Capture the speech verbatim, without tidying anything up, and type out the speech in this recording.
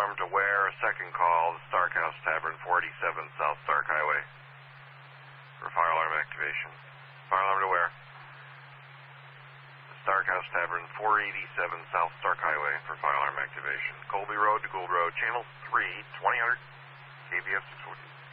alarm to Ware, second call, the Stark House Tavern, four eighty-seven South Stark Highway. For fire alarm activation. Fire alarm to Ware. The Stark House Tavern, four eighty-seven South Stark Highway for fire alarm activation. Colby Road to Gould Road, channel three, twenty hundred, K B F six fourteen.